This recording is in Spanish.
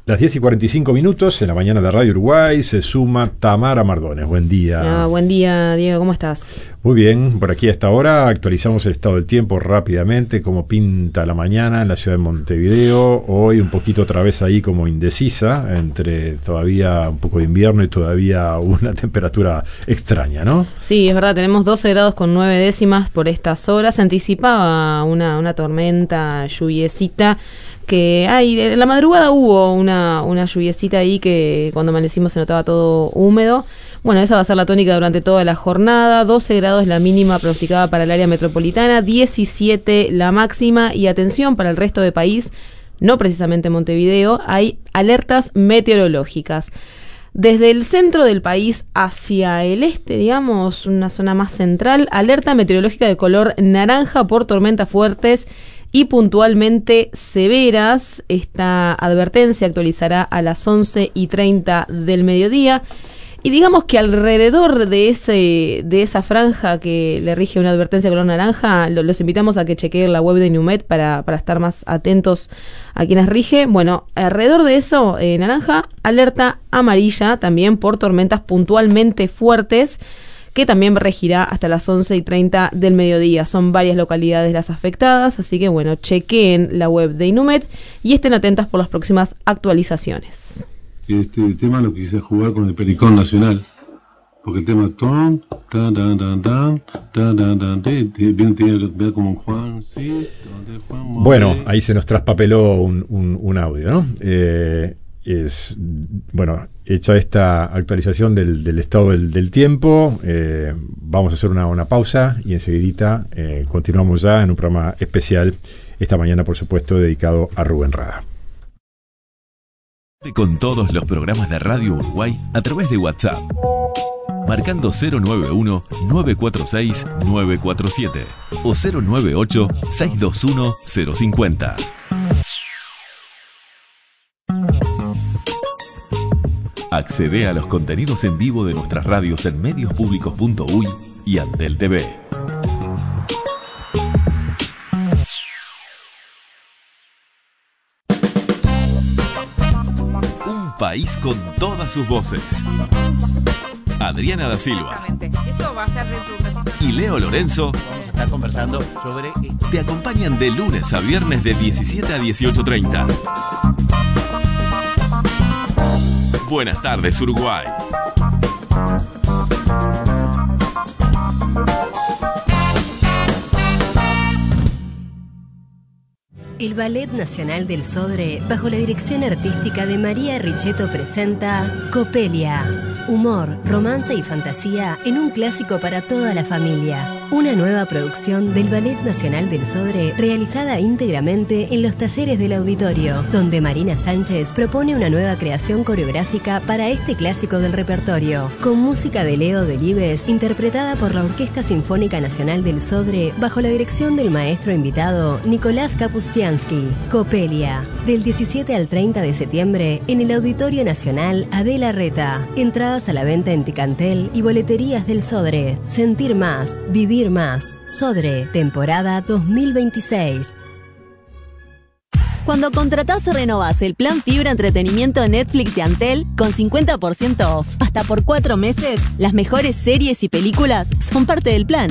Las 10:45 en la mañana de Radio Uruguay se suma Tamara Mardones. Buen día. Buen día, Diego, ¿cómo estás? Muy bien, por aquí a esta hora actualizamos el estado del tiempo rápidamente, cómo pinta la mañana en la ciudad de Montevideo. Hoy un poquito otra vez ahí como indecisa, entre todavía un poco de invierno y todavía una temperatura extraña, ¿no? Sí, es verdad, tenemos 12 grados con 9 décimas por estas horas. Se anticipaba una tormenta lluviecita que en la madrugada hubo una lluviecita ahí que cuando amanecimos se notaba todo húmedo. Bueno, esa va a ser la tónica durante toda la jornada. 12 grados la mínima pronosticada para el área metropolitana, 17 la máxima. Y atención, para el resto del país, no precisamente Montevideo, hay alertas meteorológicas. Desde el centro del país hacia el este, digamos, una zona más central, alerta meteorológica de color naranja por tormentas fuertes y puntualmente severas. Esta advertencia actualizará a las 11:30 del mediodía. Y digamos que alrededor de esa franja que le rige una advertencia de color naranja, los invitamos a que chequeen la web de Inumet para estar más atentos a quienes rige. Bueno, alrededor de eso, naranja, alerta amarilla también por tormentas puntualmente fuertes, que también regirá hasta las 11:30 del mediodía. Son varias localidades las afectadas, así que bueno, chequeen la web de Inumet y estén atentas por las próximas actualizaciones. Este tema lo quise jugar con el Pericón Nacional, porque el tema ton, tan, tan, tan, tan, tan, tan, tan, tiene que ver como Juan, sí, bueno, ahí se nos traspapeló un audio, ¿no? Bueno, hecha esta actualización del estado del tiempo, vamos a hacer una pausa y enseguidita continuamos ya en un programa especial esta mañana, por supuesto, dedicado a Rubén Rada. Con todos los programas de Radio Uruguay a través de WhatsApp, marcando 091-946-947 o 098-621-050. Accede a los contenidos en vivo de nuestras radios en mediospublicos.uy y Antel TV. País con todas sus voces. Adriana da Silva. Eso va a ser de tu... Y Leo Lorenzo. Vamos a estar conversando sobre... Te acompañan de lunes a viernes de 17 a 18:30. Buenas tardes, Uruguay. El Ballet Nacional del Sodre, bajo la dirección artística de María Richetto, presenta Copelia. Humor, romance y fantasía en un clásico para toda la familia. Una nueva producción del Ballet Nacional del Sodre realizada íntegramente en los talleres del auditorio, donde Marina Sánchez propone una nueva creación coreográfica para este clásico del repertorio, con música de Leo Delibes, interpretada por la Orquesta Sinfónica Nacional del Sodre, bajo la dirección del maestro invitado Nicolás Kapustiansky. Copelia, del 17 al 30 de septiembre en el Auditorio Nacional Adela Reta. Entradas a la venta en Ticantel y boleterías del Sodre. Sentir más, vivir más. Sodre, temporada 2026. Cuando contratás o renovás el plan Fibra Entretenimiento Netflix de Antel con 50% off, hasta por 4 meses, las mejores series y películas son parte del plan.